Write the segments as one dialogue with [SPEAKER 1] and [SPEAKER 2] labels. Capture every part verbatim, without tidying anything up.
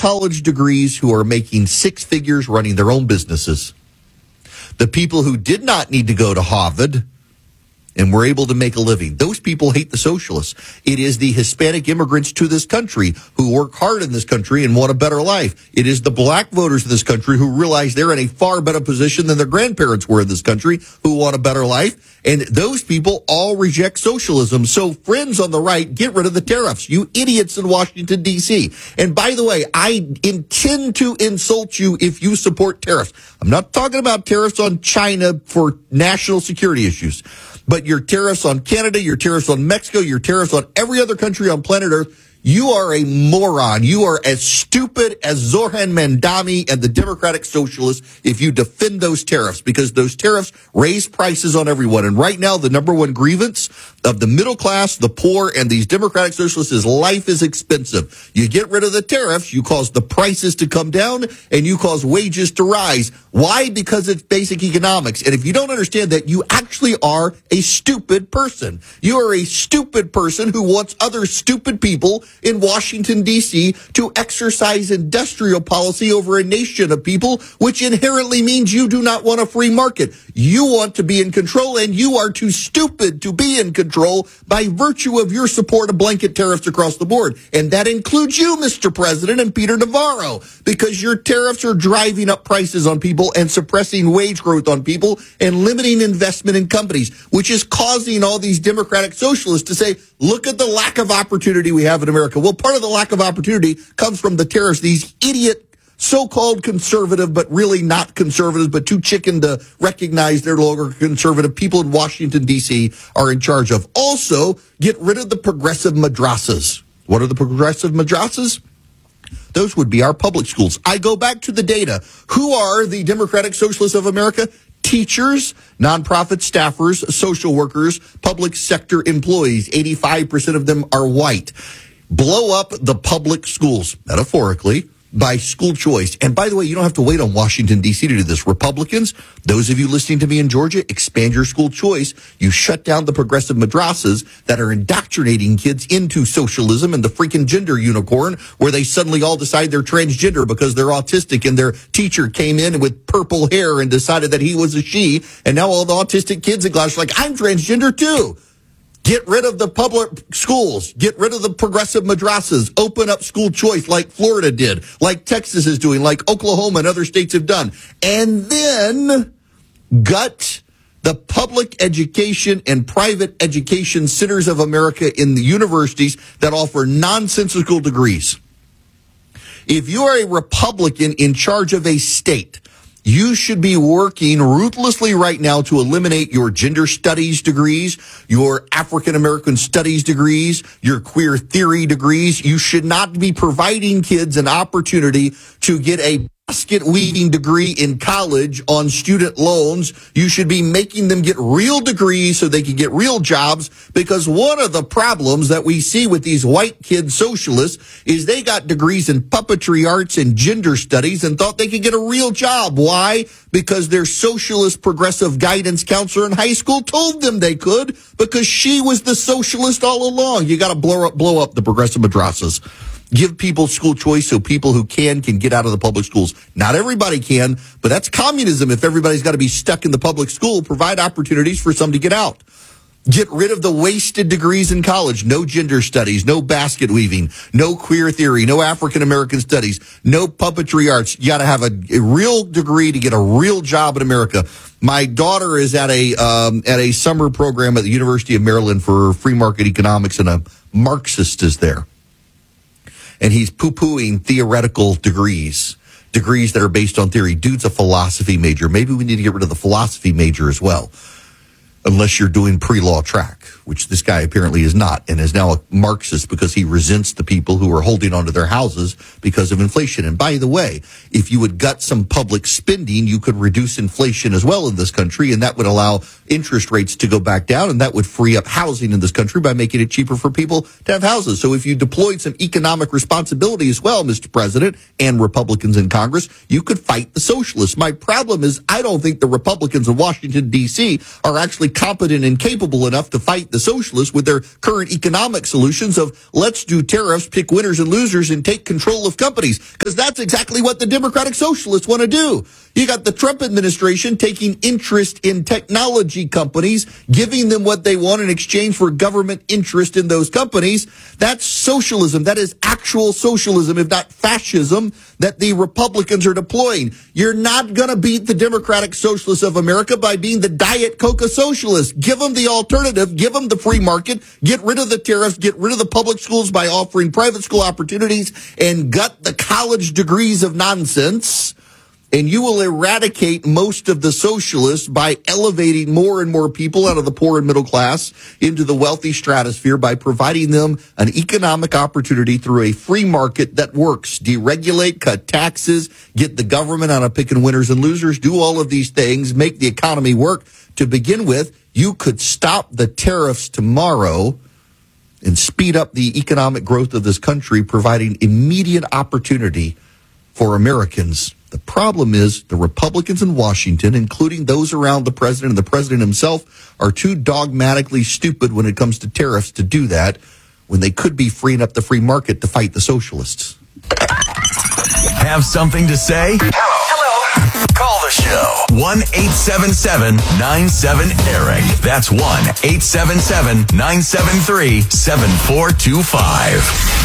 [SPEAKER 1] college degrees who are making six figures running their own businesses. The people who did not need to go to Harvard and were able to make a living. Those people hate the socialists. It is the Hispanic immigrants to this country who work hard in this country and want a better life. It is the black voters of this country who realize they're in a far better position than their grandparents were in this country who want a better life. And those people all reject socialism. So friends on the right, get rid of the tariffs. You idiots in Washington, D C. And by the way, I intend to insult you if you support tariffs. I'm not talking about tariffs on China for national security issues. But your tariffs on Canada, your tariffs on Mexico, your tariffs on every other country on planet Earth, you are a moron. You are as stupid as Zoran Mandami and the Democratic Socialists if you defend those tariffs, because those tariffs raise prices on everyone. And right now, the number one grievance of the middle class, the poor, and these Democratic Socialists is life is expensive. You get rid of the tariffs, you cause the prices to come down, and you cause wages to rise. Why? Because it's basic economics. And if you don't understand that, you actually are a stupid person. You are a stupid person who wants other stupid people in Washington, D C to exercise industrial policy over a nation of people, which inherently means you do not want a free market. You want to be in control, and you are too stupid to be in control by virtue of your support of blanket tariffs across the board. And that includes you, Mister President, and Peter Navarro, because your tariffs are driving up prices on people and suppressing wage growth on people and limiting investment in companies, which is causing all these Democratic Socialists to say, look at the lack of opportunity we have in America. Well, part of the lack of opportunity comes from the tariffs these idiot so-called conservative, but really not conservative, but too chicken to recognize they're no longer conservative people in Washington, D C are in charge of. Also, get rid of the progressive madrasas. What are the progressive madrasas? Those would be our public schools. I go back to the data. Who are the Democratic Socialists of America? Teachers, nonprofit staffers, social workers, public sector employees. eighty-five percent of them are white. Blow up the public schools, metaphorically, by school choice. And by the way, you don't have to wait on Washington, D C to do this. Republicans, those of you listening to me in Georgia, expand your school choice. You shut down the progressive madrasas that are indoctrinating kids into socialism and the freaking gender unicorn, where they suddenly all decide they're transgender because they're autistic and their teacher came in with purple hair and decided that he was a she. And now all the autistic kids in class are like, I'm transgender too. Get rid of the public schools. Get rid of the progressive madrasas. Open up school choice like Florida did, like Texas is doing, like Oklahoma and other states have done. And then gut the public education and private education centers of America in the universities that offer nonsensical degrees. If you are a Republican in charge of a state, you should be working ruthlessly right now to eliminate your gender studies degrees, your African American studies degrees, your queer theory degrees. You should not be providing kids an opportunity to get a basket weaving degree in college on student loans. You should be making them get real degrees so they can get real jobs, because one of the problems that we see with these white kid socialists is they got degrees in puppetry arts and gender studies and thought they could get a real job. Why? Because their socialist progressive guidance counselor in high school told them they could, because she was the socialist all along. You got to blow up, blow up the progressive madrasas. Give people school choice so people who can can get out of the public schools. Not everybody can, but that's communism. If everybody's got to be stuck in the public school, provide opportunities for some to get out. Get rid of the wasted degrees in college. No gender studies, no basket weaving, no queer theory, no African American studies, no puppetry arts. You got to have a, a real degree to get a real job in America. My daughter is at a um, at a summer program at the University of Maryland for free market economics, and a Marxist is there. And he's poo-pooing theoretical degrees, degrees that are based on theory. Dude's a philosophy major. Maybe we need to get rid of the philosophy major as well, unless you're doing pre-law track, which this guy apparently is not, and is now a Marxist because he resents the people who are holding onto their houses because of inflation. And by the way, if you would gut some public spending, you could reduce inflation as well in this country, and that would allow interest rates to go back down, and that would free up housing in this country by making it cheaper for people to have houses. So if you deployed some economic responsibility as well, Mister President, and Republicans in Congress, you could fight the socialists. My problem is I don't think the Republicans in Washington, D C are actually competent and capable enough to fight the the socialists with their current economic solutions of let's do tariffs, pick winners and losers, and take control of companies. Because that's exactly what the Democratic Socialists want to do. You got the Trump administration taking interest in technology companies, giving them what they want in exchange for government interest in those companies. That's socialism. That is actual socialism, if not fascism, that the Republicans are deploying. You're not going to beat the Democratic Socialists of America by being the Diet Coca socialists. Give them the alternative. Give them the free market. Get rid of the tariffs. Get rid of the public schools by offering private school opportunities and gut the college degrees of nonsense. And you will eradicate most of the socialists by elevating more and more people out of the poor and middle class into the wealthy stratosphere by providing them an economic opportunity through a free market that works. Deregulate, cut taxes, get the government on a picking winners and losers, do all of these things, make the economy work. To begin with, you could stop the tariffs tomorrow and speed up the economic growth of this country, providing immediate opportunity for Americans. The problem is the Republicans in Washington, including those around the president and the president himself, are too dogmatically stupid when it comes to tariffs to do that when they could be freeing up the free market to fight the socialists.
[SPEAKER 2] Have something to say? Hello. Call the show. one eight seven seven nine seven Eric. That's one eight seven seven nine seven three seven four two five.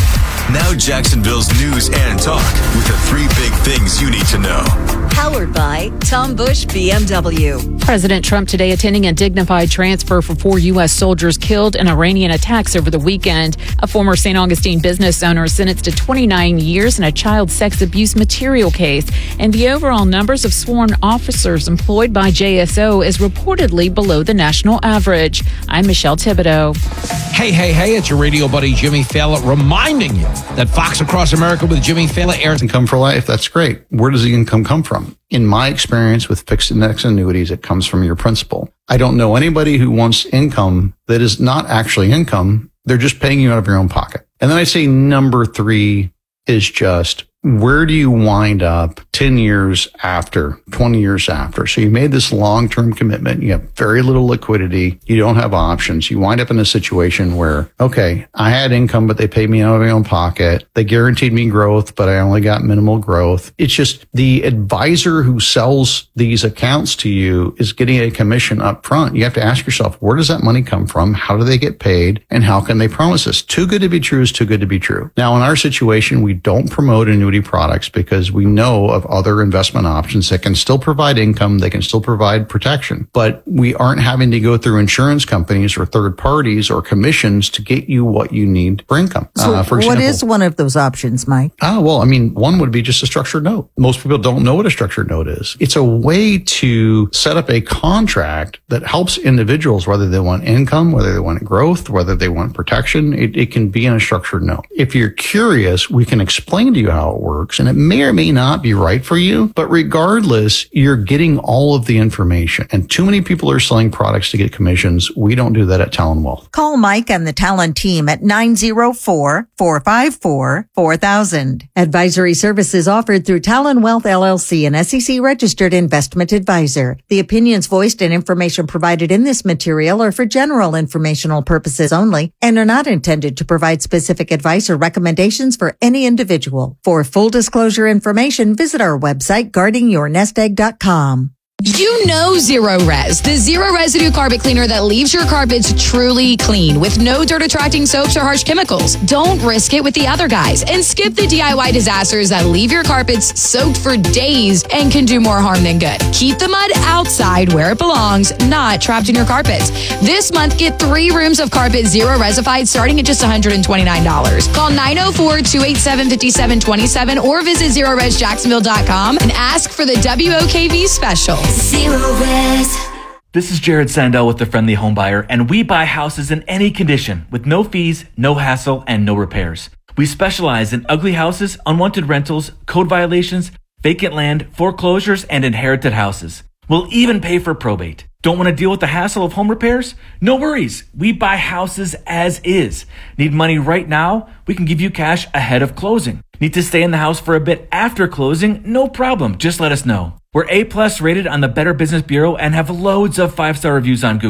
[SPEAKER 2] Now Jacksonville's news and talk with the three big things you need to know.
[SPEAKER 3] Powered by Tom Bush B M W.
[SPEAKER 4] President Trump today attending a dignified transfer for four U S soldiers killed in Iranian attacks over the weekend. A former Saint Augustine business owner sentenced to twenty-nine years in a child sex abuse material case. And the overall numbers of sworn officers employed by J S O is reportedly below the national average. I'm Michelle Thibodeau.
[SPEAKER 5] Hey, hey, hey, it's your radio buddy Jimmy Fallon reminding you that Fox Across America with Jimmy Fallon airs.
[SPEAKER 6] Income for life, that's great. Where does the income come from? In my experience with fixed index annuities, it comes from your principal. I don't know anybody who wants income that is not actually income. They're just paying you out of your own pocket. And then I say number three is just, where do you wind up ten years after, twenty years after? So you made this long-term commitment. You have very little liquidity. You don't have options. You wind up in a situation where, okay, I had income, but they paid me out of my own pocket. They guaranteed me growth, but I only got minimal growth. It's just the advisor who sells these accounts to you is getting a commission up front. You have to ask yourself, where does that money come from? How do they get paid? And how can they promise this? Too good to be true is too good to be true. Now, in our situation, we don't promote annuity products because we know of other investment options that can still provide income, they can still provide protection, but we aren't having to go through insurance companies or third parties or commissions to get you what you need for income.
[SPEAKER 7] So
[SPEAKER 6] uh, for
[SPEAKER 7] what
[SPEAKER 6] example,
[SPEAKER 7] is one of those options, Mike?
[SPEAKER 6] Ah, well, I mean, one would be just a structured note. Most people don't know what a structured note is. It's a way to set up a contract that helps individuals, whether they want income, whether they want growth, whether they want protection. It, it can be in a structured note. If you're curious, we can explain to you how it works. And it may or may not be right for you, but regardless, you're getting all of the information. And too many people are selling products to get commissions. We don't do that at Talon Wealth.
[SPEAKER 7] Call Mike and the Talon team at nine oh four, four five four, four thousand. Advisory services offered through Talon Wealth L L C, an S E C registered investment advisor. The opinions voiced and information provided in this material are for general informational purposes only and are not intended to provide specific advice or recommendations for any individual. For full disclosure information, visit our website, guarding your nest egg dot com.
[SPEAKER 8] You know Zero Res, the zero residue carpet cleaner that leaves your carpets truly clean with no dirt attracting soaps or harsh chemicals. Don't risk it with the other guys and skip the D I Y disasters that leave your carpets soaked for days and can do more harm than good. Keep the mud outside where it belongs, not trapped in your carpets. This month, get three rooms of carpet Zero Resified starting at just one hundred twenty-nine dollars. Call nine oh four, two eight seven, five seven two seven or visit zero res jacksonville dot com and ask for the W O K V special.
[SPEAKER 9] Zero Res.
[SPEAKER 10] This is Jared Sandell with The Friendly Home Buyer, and we buy houses in any condition with no fees, no hassle, and no repairs. We specialize in ugly houses, unwanted rentals, code violations, vacant land, foreclosures, and inherited houses. We'll even pay for probate. Don't want to deal with the hassle of home repairs? No worries. We buy houses as is. Need money right now? We can give you cash ahead of closing. Need to stay in the house for a bit after closing? No problem. Just let us know. We're A plus rated on the Better Business Bureau and have loads of five-star reviews on Google.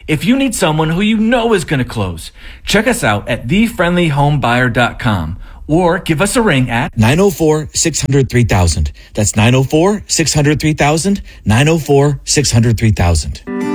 [SPEAKER 10] If you need someone who you know is going to close, check us out at the friendly home buyer dot com or give us a ring at
[SPEAKER 9] nine oh four, six hundred, three thousand. That's nine oh four, six hundred, three thousand, nine oh four, six hundred, three thousand.